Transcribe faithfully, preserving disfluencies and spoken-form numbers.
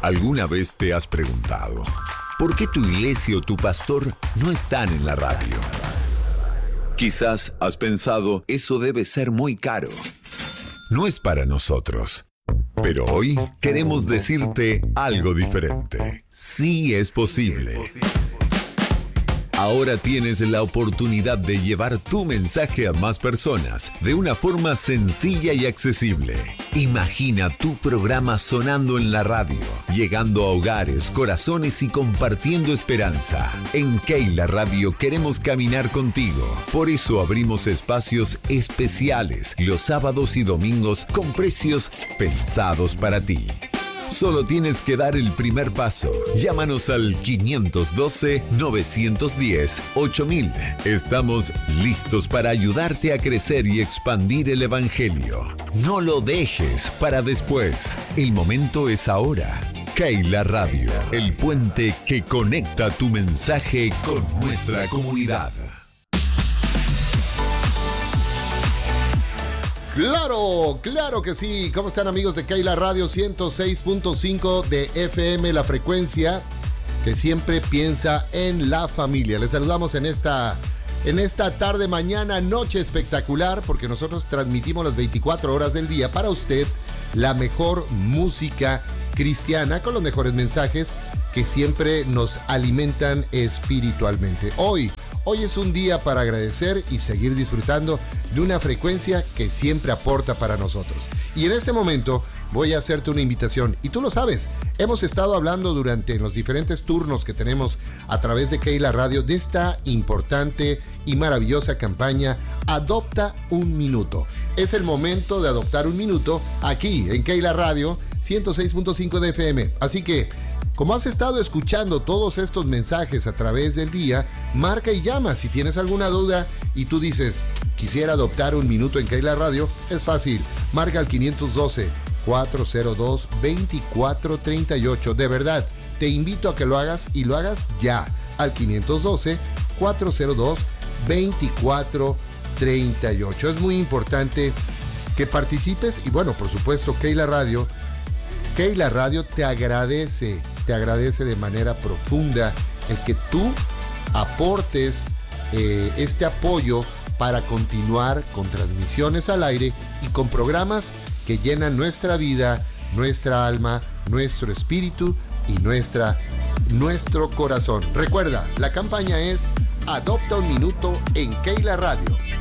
¿Alguna vez te has preguntado por qué tu iglesia o tu pastor no están en la radio? Quizás has pensado, eso debe ser muy caro. No es para nosotros. Pero hoy queremos decirte algo diferente. Sí es posible. Ahora tienes la oportunidad de llevar tu mensaje a más personas de una forma sencilla y accesible. Imagina tu programa sonando en la radio, llegando a hogares, corazones y compartiendo esperanza. En Keila Radio queremos caminar contigo. Por eso abrimos espacios especiales los sábados y domingos con precios pensados para ti. Solo tienes que dar el primer paso. Llámanos al quinientos doce, novecientos diez, ocho mil. Estamos listos para ayudarte a crecer y expandir el Evangelio. No lo dejes para después. El momento es ahora. Keila Radio, el puente que conecta tu mensaje con nuestra comunidad. Claro, claro que sí. ¿Cómo están, amigos de Keila Radio ciento seis punto cinco de F M, la frecuencia que siempre piensa en la familia? Les saludamos en esta, en esta tarde, mañana, noche espectacular, porque nosotros transmitimos las veinticuatro horas del día para usted la mejor música cristiana con los mejores mensajes que siempre nos alimentan espiritualmente. Hoy, hoy es un día para agradecer y seguir disfrutando de una frecuencia que siempre aporta para nosotros. Y en este momento voy a hacerte una invitación, y tú lo sabes, hemos estado hablando durante los diferentes turnos que tenemos a través de Keila Radio de esta importante y maravillosa campaña Adopta un Minuto. Es el momento de adoptar un minuto aquí en Keila Radio ciento seis punto cinco de F M. Así que, como has estado escuchando todos estos mensajes a través del día, marca y llama si tienes alguna duda y tú dices, quisiera adoptar un minuto en Keila Radio. Es fácil, marca al quinientos doce, cuatrocientos dos, veinticuatro treinta y ocho. De verdad, te invito a que lo hagas y lo hagas ya al quinientos doce, cuatrocientos dos, veinticuatro treinta y ocho. Es muy importante que participes y, bueno, por supuesto, Keila Radio, Keila Radio te agradece, te agradece de manera profunda el que tú aportes eh, este apoyo para continuar con transmisiones al aire y con programas que llenan nuestra vida, nuestra alma, nuestro espíritu y nuestra, nuestro corazón. Recuerda, la campaña es Adopta un Minuto en Keila Radio.